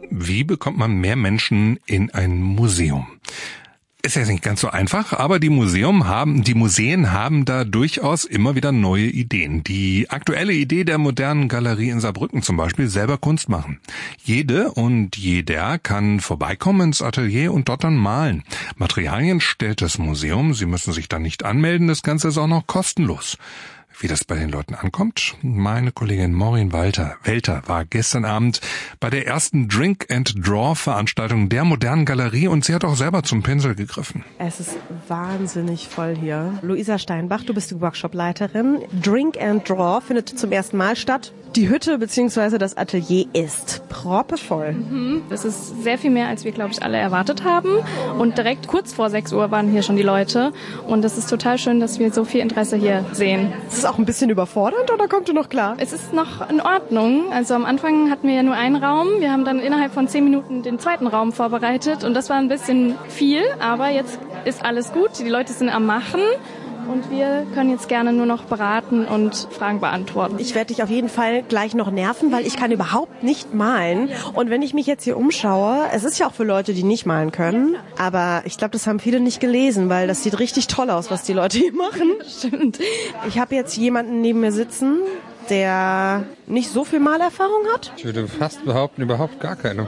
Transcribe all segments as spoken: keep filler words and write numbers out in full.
Wie bekommt man mehr Menschen in ein Museum? Ist ja nicht ganz so einfach, aber die Museum haben, die Museen haben da durchaus immer wieder neue Ideen. Die aktuelle Idee der modernen Galerie in Saarbrücken zum Beispiel, selber Kunst machen. Jede und jeder kann vorbeikommen ins Atelier und dort dann malen. Materialien stellt das Museum, Sie müssen sich da nicht anmelden, das Ganze ist auch noch kostenlos. Wie das bei den Leuten ankommt? Meine Kollegin Maureen Walter, Welter war gestern Abend bei der ersten Drink and Draw Veranstaltung der modernen Galerie und sie hat auch selber zum Pinsel gegriffen. Es ist wahnsinnig voll hier. Luisa Steinbach, du bist die Workshopleiterin. Drink and Draw findet zum ersten Mal statt. Die Hütte bzw. das Atelier ist proppevoll. Mhm. Das ist sehr viel mehr, als wir, glaube ich, alle erwartet haben. Und direkt kurz vor sechs Uhr waren hier schon die Leute. Und es ist total schön, dass wir so viel Interesse hier sehen. Ist es auch ein bisschen überfordernd oder kommt ihr noch klar? Es ist noch in Ordnung. Also am Anfang hatten wir ja nur einen Raum. Wir haben dann innerhalb von zehn Minuten den zweiten Raum vorbereitet. Und das war ein bisschen viel. Aber jetzt ist alles gut. Die Leute sind am Machen. Und wir können jetzt gerne nur noch beraten und Fragen beantworten. Ich werde dich auf jeden Fall gleich noch nerven, weil ich kann überhaupt nicht malen. Und wenn ich mich jetzt hier umschaue, es ist ja auch für Leute, die nicht malen können, aber ich glaube, das haben viele nicht gelesen, weil das sieht richtig toll aus, was die Leute hier machen. Stimmt. Ich habe jetzt jemanden neben mir sitzen, der nicht so viel Malerfahrung hat. Ich würde fast behaupten, überhaupt gar keine.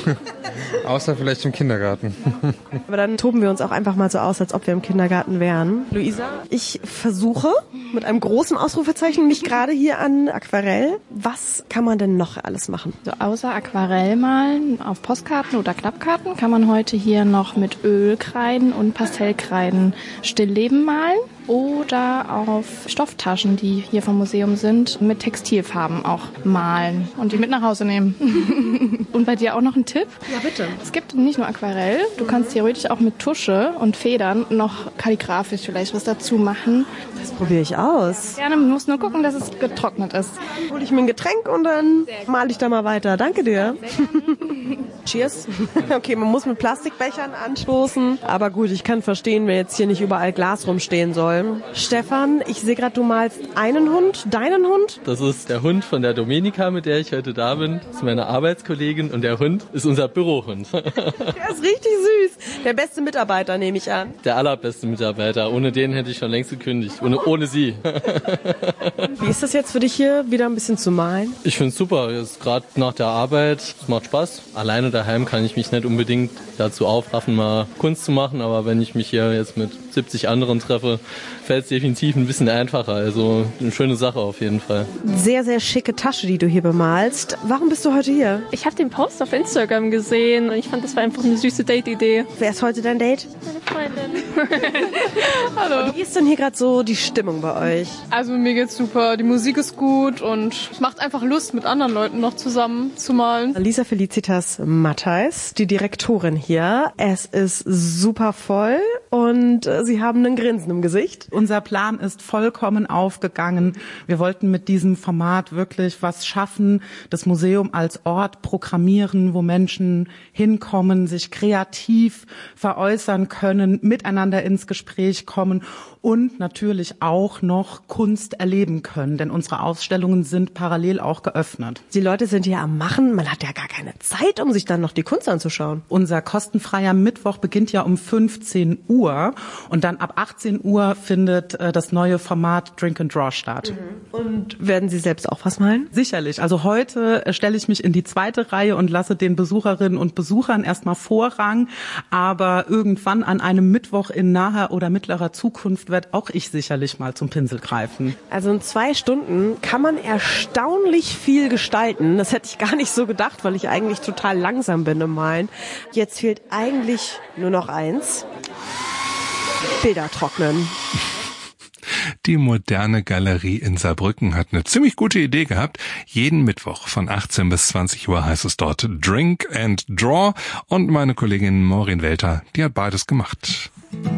Außer vielleicht im Kindergarten. Aber dann toben wir uns auch einfach mal so aus, als ob wir im Kindergarten wären. Luisa, ich versuche mit einem großen Ausrufezeichen mich gerade hier an Aquarell. Was kann man denn noch alles machen? So, außer Aquarell malen auf Postkarten oder Klappkarten kann man heute hier noch mit Ölkreiden und Pastellkreiden Stillleben malen. Oder auf Stofftaschen, die hier vom Museum sind, mit Textilfarben auch malen und die mit nach Hause nehmen. Und bei dir auch noch ein Tipp? Ja, bitte. Es gibt nicht nur Aquarell, du kannst theoretisch auch mit Tusche und Federn noch kalligrafisch vielleicht was dazu machen. Das probiere ich aus. Gerne, man muss nur gucken, dass es getrocknet ist. Hol ich mir ein Getränk und dann male ich da mal weiter. Danke dir. Cheers. Okay, man muss mit Plastikbechern anstoßen. Aber gut, ich kann verstehen, wenn jetzt hier nicht überall Glas rumstehen soll. Stefan, ich sehe gerade, du malst einen Hund, deinen Hund? Das ist der Hund von der Domenica, mit der ich heute da bin. Das ist meine Arbeitskollegin und der Hund ist unser Bürohund. Der ist richtig süß. Der beste Mitarbeiter, nehme ich an. Der allerbeste Mitarbeiter. Ohne den hätte ich schon längst gekündigt. Ohne, ohne sie. Wie ist das jetzt für dich hier, wieder ein bisschen zu malen? Ich finde es super. Gerade nach der Arbeit, es macht Spaß. Alleine daheim kann ich mich nicht unbedingt dazu aufraffen, mal Kunst zu machen. Aber wenn ich mich hier jetzt mit siebzig anderen treffe, fällt es definitiv ein bisschen einfacher. Also eine schöne Sache auf jeden Fall. Sehr, sehr schicke Tasche, die du hier bemalst. Warum bist du heute hier? Ich habe den Post auf Instagram gesehen und ich fand, das war einfach eine süße Date-Idee. Wer ist heute dein Date? Meine Freundin. Hallo. Wie ist denn hier gerade so die Stimmung bei euch? Also mir geht's super. Die Musik ist gut und es macht einfach Lust, mit anderen Leuten noch zusammen zu malen. Lisa Felicitas Mattheis, die Direktorin hier. Es ist super voll und Sie haben ein Grinsen im Gesicht. Unser Plan ist vollkommen aufgegangen. Wir wollten mit diesem Format wirklich was schaffen, das Museum als Ort programmieren, wo Menschen hinkommen, sich kreativ veräußern können, miteinander ins Gespräch kommen und natürlich auch noch Kunst erleben können, denn unsere Ausstellungen sind parallel auch geöffnet. Die Leute sind hier am Machen, man hat ja gar keine Zeit, um sich dann noch die Kunst anzuschauen. Unser kostenfreier Mittwoch beginnt ja um fünfzehn Uhr und dann ab achtzehn Uhr findet äh, das neue Format Drink and Draw statt. Mhm. Und werden Sie selbst auch was malen? Sicherlich. Also heute äh, stelle ich mich in die zweite Reihe und lasse den Besucherinnen und Besuchern erstmal Vorrang, aber irgendwann an einem Mittwoch in naher oder mittlerer Zukunft werde auch ich sicherlich mal zum Pinsel greifen. Also in zwei Stunden kann man erstaunlich viel gestalten. Das hätte ich gar nicht so gedacht, weil ich eigentlich total langsam bin im Malen. Jetzt fehlt eigentlich nur noch eins. Bilder trocknen. Die moderne Galerie in Saarbrücken hat eine ziemlich gute Idee gehabt. Jeden Mittwoch von achtzehn bis zwanzig Uhr heißt es dort Drink and Draw und meine Kollegin Maureen Welter, die hat beides gemacht.